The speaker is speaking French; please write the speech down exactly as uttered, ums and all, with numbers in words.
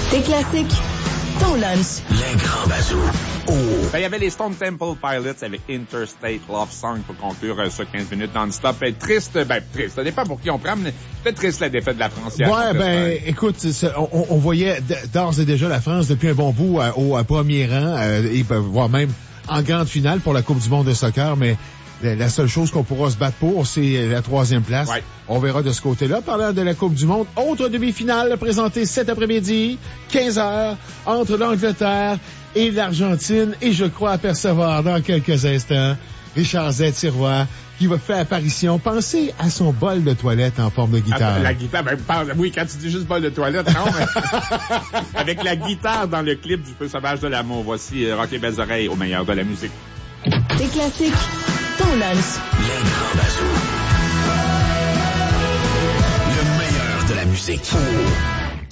Tes classiques, ton lunch. Les grands bazous. Oh. Ben, il y avait les Stone Temple Pilots avec Interstate Love Song pour conclure euh, ça quinze minutes non-stop. Ben, triste, ben, triste. Ça dépend pour qui on prend, mais c'était triste la défaite de la France. Ouais, ben, écoute, on, on voyait d'ores et déjà la France depuis un bon bout euh, au premier rang, euh, et voire même en grande finale pour la Coupe du monde de soccer, mais la seule chose qu'on pourra se battre pour, c'est la troisième place. Ouais. On verra de ce côté-là. Parlant de la Coupe du monde, autre demi-finale présentée cet après-midi, quinze heures, entre l'Angleterre et l'Argentine. Et je crois apercevoir dans quelques instants Richard Z. Sirois qui va faire apparition. Pensez à son bol de toilette en forme de guitare. Ah, la guitare, ben, oui, quand tu dis juste bol de toilette, non, mais avec la guitare dans le clip du Feu sauvage de l'amour. Voici euh, Rock les belles oreilles au meilleur de la musique. Tes classiques, ton lunch. Les grands bazous. Le meilleur de la musique. Oh.